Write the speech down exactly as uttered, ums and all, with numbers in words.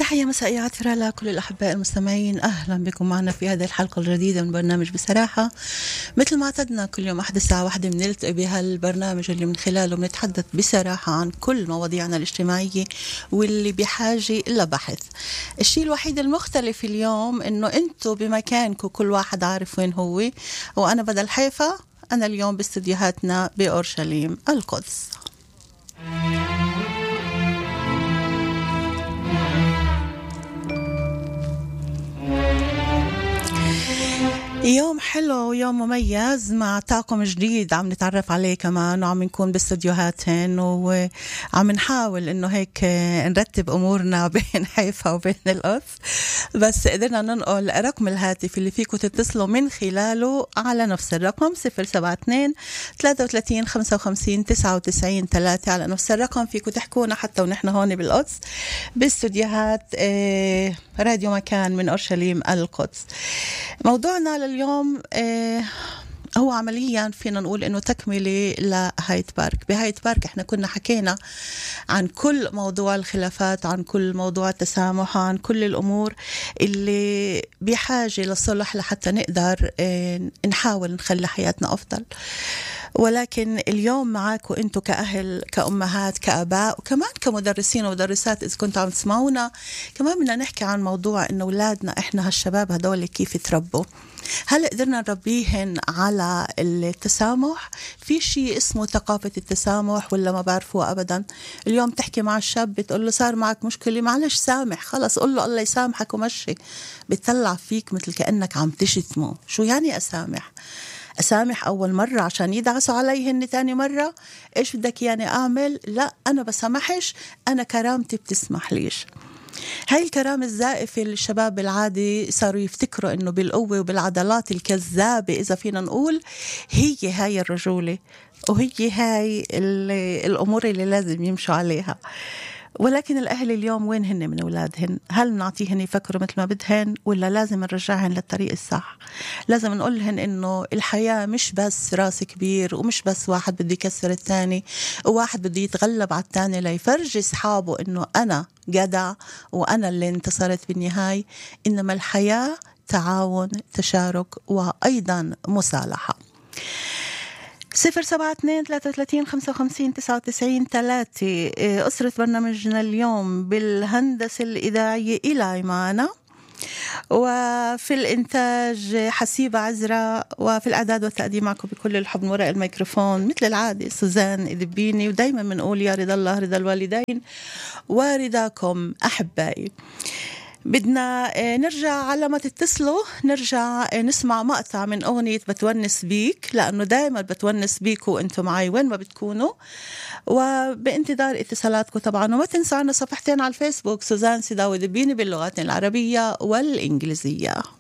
تحية مسائية عطرة لكل الأحباء المستمعين. أهلا بكم معنا في هذه الحلقة الجديدة من برنامج بصراحة. مثل ما اعتدنا كل يوم أحد الساعة واحدة بنلتقي بهالبرنامج اللي من خلاله بنتحدث بصراحة عن كل مواضيعنا الاجتماعية واللي بحاجة إلى بحث. الشيء الوحيد المختلف اليوم إنه أنتوا بمكانكم كل واحد عارف وين هو، وأنا بدل حيفا أنا اليوم باستديوهاتنا بأورشليم القدس. يوم حلو ويوم مميز مع طاقم جديد عم نتعرف عليه كمان، وعم نكون باستديوهاتن وعم نحاول انه هيك نرتب امورنا بين حيفا وبين القدس، بس قدرنا ننقل رقم الهاتف اللي فيكم تتصلوا من خلاله على نفس الرقم صفر سبعة اثنين ثلاثة وثلاثين خمسة وخمسين تسعة وتسعين ثلاثة. على نفس الرقم فيكم تحكونا حتى ونحن هون بالقدس باستديوهات راديو مكان من أورشليم القدس. موضوعنا لليوم آه هو عمليا فينا نقول انه تكمله لهايد بارك. بهايد بارك احنا كنا حكينا عن كل موضوع الخلافات، عن كل موضوع التسامح، عن كل الامور اللي بحاجه للصلح لحتى نقدر اه نحاول نخلي حياتنا افضل. ولكن اليوم معاكم انتم كأهل، كأمهات، كأباء، وكمان كمدرسين ومدرسات إذا كنتوا عم تسمعونا، كمان بدنا نحكي عن موضوع إنه أولادنا إحنا هالشباب هدول كيف يتربوا. هل قدرنا نربيهن على التسامح؟ في شيء اسمه ثقافة التسامح ولا ما بعرفوه أبدا؟ اليوم تحكي مع الشاب بتقول له صار معك مشكلة، معلش سامح، خلص قل له الله يسامحك ومشي. بتطلع فيك مثل كأنك عم تشتمه. شو يعني أسامح؟ أسامح أول مرة عشان يدعسوا عليهن تاني مرة؟ إيش بدك يعني أعمل؟ لا أنا بسامحش، أنا كرامتي بتسمح ليش. هاي الكرامة الزائفة اللي الشباب العادي صاروا يفتكروا إنه بالقوة وبالعضلات الكذابة إذا فينا نقول هي هاي الرجولة، وهي هاي الأمور اللي لازم يمشوا عليها. ولكن الأهل اليوم وين هن من أولادهن؟ هل نعطيهن يفكروا مثل ما بدهن ولا لازم نرجعهن للطريق الصح؟ لازم نقولهن إنه الحياة مش بس راس كبير، ومش بس واحد بده يكسر الثاني وواحد بده يتغلب على الثاني ليفرجي أصحابه إنه أنا جدع وأنا اللي انتصرت بالنهاية. إنما الحياة تعاون، تشارك، وأيضا مصالحة. صفر سبعة اثنين ثلاثة وثلاثين خمسة وخمسين تسعة وتسعين ثلاثة. أسرة برنامجنا اليوم بالهندسة الإذاعية إلى إيمانا، وفي الإنتاج حسيبة عزرا، وفي الإعداد والتقديم معكم بكل الحب من وراء الميكروفون مثل العادة سوزان إدبيني. ودايما بنقول يا رضا الله رضا الوالدين ورضاكم أحبائي. بدنا نرجع على ما تتصلوا نرجع نسمع مقطع من أغنية بتونس بيك، لأنه دائما بتونس بيك وأنتم معي وين ما بتكونوا، وبانتظار اتصالاتكم طبعا. وما تنسوا عنا صفحتين على الفيسبوك سوزان سيداوي دبيني باللغات العربية والإنجليزية.